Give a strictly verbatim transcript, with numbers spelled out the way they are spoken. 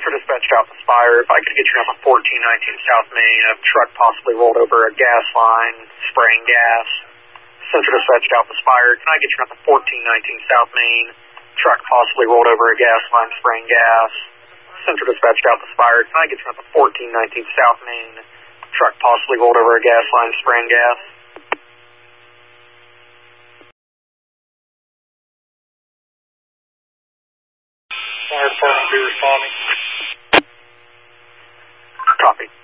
Central dispatched out the Spire. If I could get you up on fourteen nineteen South Main, a truck possibly rolled over a gas line, spraying gas. Central dispatched out the Spire. Can I get you up on fourteen nineteen South Main? Truck possibly rolled over a gas line, spraying gas. Central dispatched out the Spire. Can I get you up on fourteen nineteen South Main? Truck possibly rolled over a gas line, spraying gas. Fire department will be responding. Copy.